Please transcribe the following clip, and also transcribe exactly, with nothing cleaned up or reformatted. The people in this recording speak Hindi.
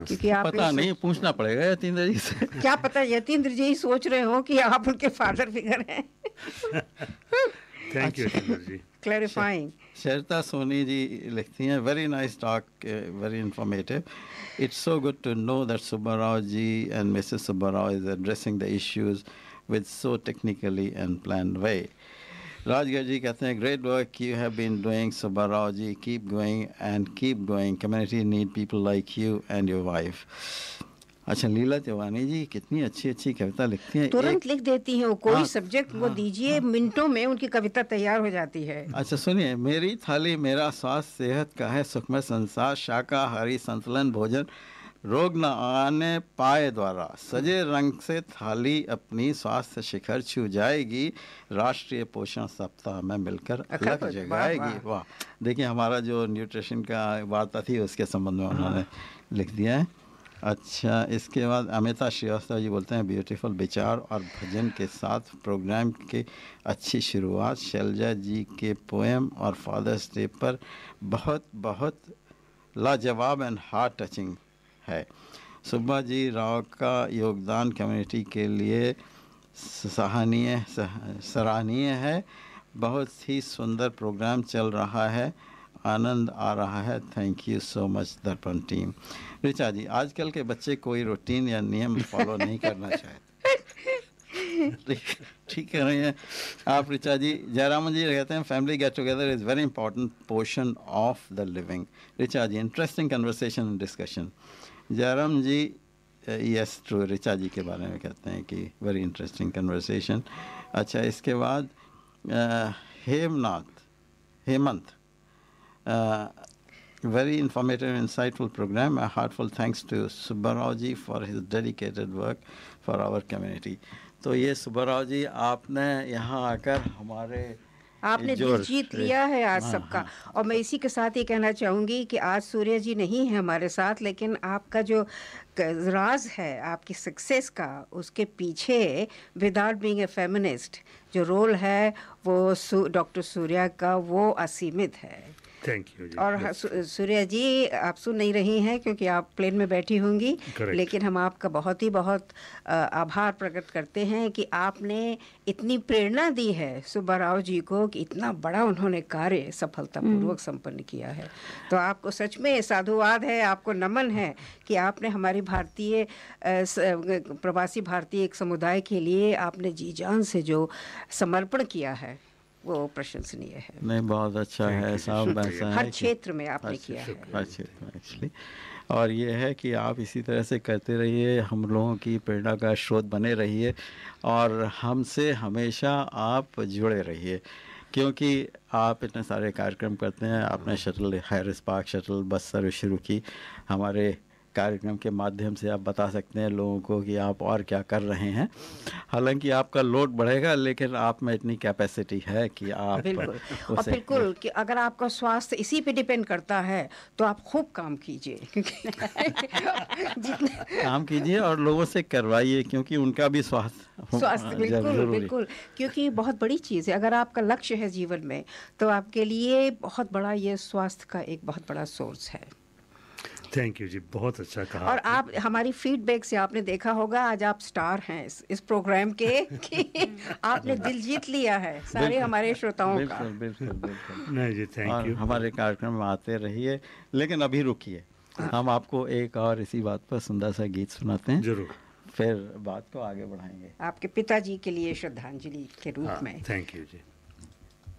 क्योंकि आप पता नहीं, पूछना पड़ेगा यतीन्द्र जी से। क्या पता यतीन्द्र जी सोच रहे हो कि आप उनके फादर फिगर हैं। Thank you Yatindra ji. Clarifying. शरता Soni ji लिखती हैं, very nice talk, very informative. It's so good to know that Subbarao ji and Missus Subbarao is addressing the issues with so technically and planned way. Rajgar ji कहते हैं, great work you have been doing, Subbarao ji. Keep going and keep going. Community need people like you and your wife. अच्छा, लीला तिवारी जी कितनी अच्छी अच्छी कविता लिखती हैं, तुरंत लिख देती हैं वो। कोई हाँ, सब्जेक्ट वो हाँ, दीजिए, हाँ, मिनटों में उनकी कविता तैयार हो जाती है। अच्छा सुनिए, मेरी थाली मेरा स्वास्थ्य, सेहत का है सुखमय संसार, शाकाहारी संतुलन भोजन, रोग न आने पाए द्वारा, सजे रंग से थाली अपनी स्वास्थ्य शिखर छू जाएगी, राष्ट्रीय पोषण सप्ताह में मिलकर अलग जगाएगी। वाह, देखिए हमारा जो न्यूट्रिशन का वार्ता थी उसके संबंध में उन्होंने लिख दिया है। अच्छा, इसके बाद अमिता श्रीवास्तव जी बोलते हैं, ब्यूटीफुल विचार और भजन के साथ प्रोग्राम की अच्छी शुरुआत, शैलजा जी के पोएम और फादर्स डे पर बहुत बहुत लाजवाब एंड हार्ट टचिंग है। सुब्बा जी राव का योगदान कम्युनिटी के लिए सराहनीय सराहनीय है, बहुत ही सुंदर प्रोग्राम चल रहा है, आनंद आ रहा है। थैंक यू सो मच दर्पण टीम। ऋचा जी, आजकल के बच्चे कोई रूटीन या नियम फॉलो नहीं करना चाहते। ठीक कह रही हैं आप ऋचा जी। जयरामन जी कहते हैं, family get together is very important portion of the living. Richa ji, interesting conversation and discussion. Jairam ji, yes true, Richa जी के बारे में कहते हैं कि वेरी इंटरेस्टिंग कन्वर्सेशन। अच्छा, इसके बाद Hemnath Hemant, Uh, very informative, insightful program. A heartfelt thanks to Subbarao ji for his dedicated work for our community. तो ये सुब्बाराव जी, आपने यहाँ आकर हमारे आपने दिल जीत लिया है आज हाँ, सबका। हाँ, और मैं इसी के साथ ये कहना चाहूँगी कि आज सूर्य जी नहीं है हमारे साथ, लेकिन आपका जो राज है आपकी सक्सेस का, उसके पीछे विदाउट बीइंग ए फेमिनिस्ट जो रोल है वो डॉक्टर सूर्या का, वो असीमित है। थैंक यू जी। और सूर्या जी, आप सुन नहीं रही हैं क्योंकि आप प्लेन में बैठी होंगी, लेकिन हम आपका बहुत ही बहुत आभार प्रकट करते हैं कि आपने इतनी प्रेरणा दी है सुब्बाराव जी को कि इतना बड़ा उन्होंने कार्य सफलतापूर्वक संपन्न किया है। तो आपको सच में साधुवाद है, आपको नमन है कि आपने हमारी भारतीय प्रवासी भारतीय एक समुदाय के लिए आपने जी जान से जो समर्पण किया है वो प्रशंसनीय है। नहीं, बहुत अच्छा है साहब, ऐसा है हर क्षेत्र में आपने किया है। हर क्षेत्र में एक्चुअली। और ये है कि आप इसी तरह से करते रहिए, हम लोगों की प्रेरणा का स्रोत बने रहिए और हमसे हमेशा आप जुड़े रहिए, क्योंकि आप इतने सारे कार्यक्रम करते हैं। आपने shuttle Harris park shuttle bus service शुरू की, हमारे कार्यक्रम के माध्यम से आप बता सकते हैं लोगों को कि आप और क्या कर रहे हैं। हालांकि आपका लोड बढ़ेगा, लेकिन आप में इतनी कैपेसिटी है कि आप बिल्कुल और बिल्कुल कि अगर आपका स्वास्थ्य इसी पे डिपेंड करता है तो आप खूब काम कीजिए काम कीजिए और लोगों से करवाइए, क्योंकि उनका भी स्वास्थ्य स्वास्थ्य बिल्कुल बिल्कुल क्योंकि बहुत बड़ी चीज़ है। अगर आपका लक्ष्य है जीवन में तो आपके लिए बहुत बड़ा ये स्वास्थ्य का एक बहुत बड़ा सोर्स है। थैंक यू जी, बहुत अच्छा कहा। और आप हमारी फीडबैक से आपने देखा होगा आज आप स्टार हैं इस, इस प्रोग्राम के कि आपने दिल जीत लिया है सारे हमारे श्रोताओं का। बिल्कुल बिल्कुल बिल्कुल। नहीं जी, थैंक यू। हमारे कार्यक्रम में आते रहिए, लेकिन अभी रुकिए, हम आपको एक और इसी बात पर सुंदर सा गीत सुनाते हैं, जरूर, फिर बात को आगे बढ़ाएंगे। आपके पिताजी के लिए श्रद्धांजलि के रूप में। Thank you ji.